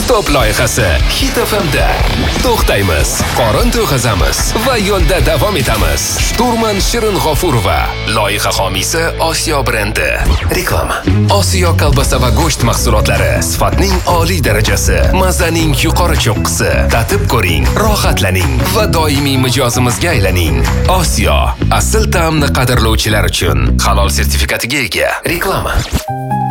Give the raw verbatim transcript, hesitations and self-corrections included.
Top loyihasi Hit F M da. To'xtaymiz, qorin to'g'azamiz va yo'lda davom etamiz. Shturman Shirin G'ofurova, loyiha homiysi Osiyo brendi. Reklama. Osiyo kolbasa va go'sht mahsulotlari sifatning oliy darajasi, mazaning yuqori cho'qqisi. Tatib ko'ring, rohatlaning va doimiy mijozimizga aylaning. Osiyo asl ta'mni qadrlovchilar uchun halol sertifikatiga ega. Reklama.